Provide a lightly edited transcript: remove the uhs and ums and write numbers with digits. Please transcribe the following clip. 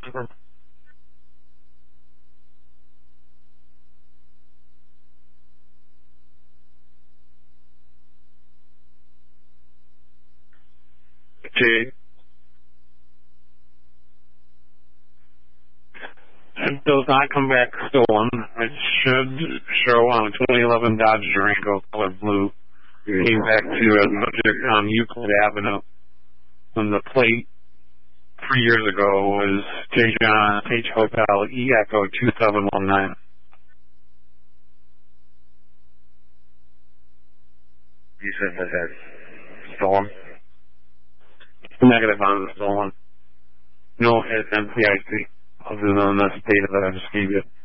confirm. Jade. It does not come back stolen. It should show on a 2011 Dodge Durango color blue. Came back to a subject on Euclid Avenue. And the plate 3 years ago was J. John H. Hotel E Echo 2719. You said that that's stolen? Negative on the stolen. No hit NCIC other than this data that I just gave you.